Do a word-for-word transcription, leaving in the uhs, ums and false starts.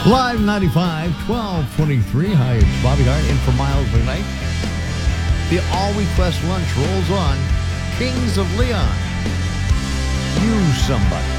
Live ninety-five, twelve twenty-three. Hi, it's Bobby Hart in for Miles McKnight. The All Request Lunch rolls on. Kings of Leon. You Somebody.